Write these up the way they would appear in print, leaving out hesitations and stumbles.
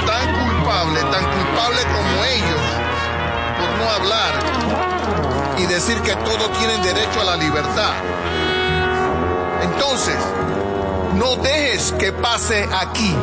tan culpable como ellos, por no hablar y decir que todos tienen derecho a la libertad. Entonces, no dejes que pase aquí.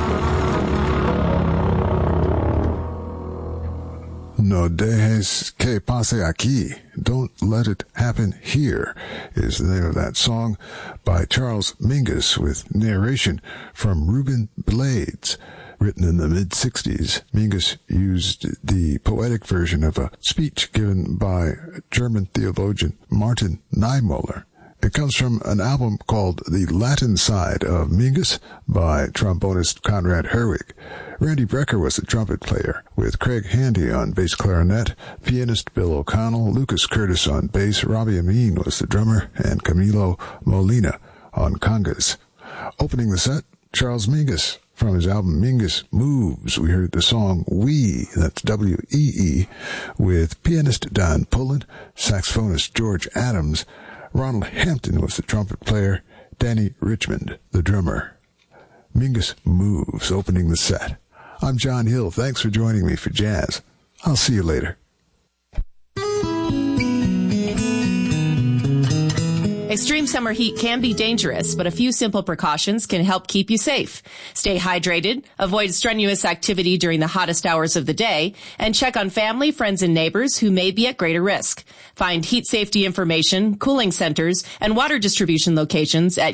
No dejes que pase aquí. Don't let it happen here is the name of that song by Charles Mingus with narration from Ruben Blades. Written in the mid-60s, Mingus used the poetic version of a speech given by German theologian Martin Niemöller. It comes from an album called The Latin Side of Mingus by trombonist Conrad Herwig. Randy Brecker was the trumpet player, with Craig Handy on bass clarinet, pianist Bill O'Connell, Lucas Curtis on bass, Robbie Amin was the drummer, and Camilo Molina on congas. Opening the set, Charles Mingus. From his album Mingus Moves, we heard the song We, that's W-E-E, with pianist Don Pullen, saxophonist George Adams. Ronald Hampton was the trumpet player, Danny Richmond, the drummer. Mingus Moves, opening the set. I'm John Hill. Thanks for joining me for Jazz. I'll see you later. Extreme summer heat can be dangerous, but a few simple precautions can help keep you safe. Stay hydrated, avoid strenuous activity during the hottest hours of the day, and check on family, friends, and neighbors who may be at greater risk. Find heat safety information, cooling centers, and water distribution locations at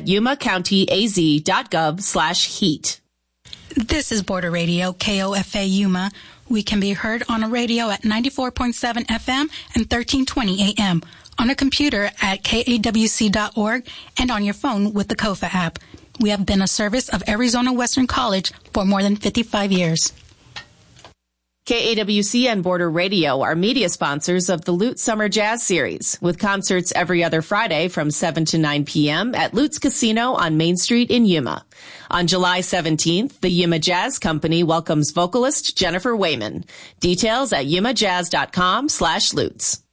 yumacountyaz.gov/heat. This is Border Radio, KOFA Yuma. We can be heard on a radio at 94.7 FM and 1320 AM. On a computer at kawc.org and on your phone with the KOFA app. We have been a service of Arizona Western College for more than 55 years. KAWC and Border Radio are media sponsors of the Lutz Summer Jazz Series, with concerts every other Friday from 7 to 9 p.m. at Lutz Casino on Main Street in Yuma. On July 17th, the Yuma Jazz Company welcomes vocalist Jennifer Wayman. Details at yumajazz.com/Lutz.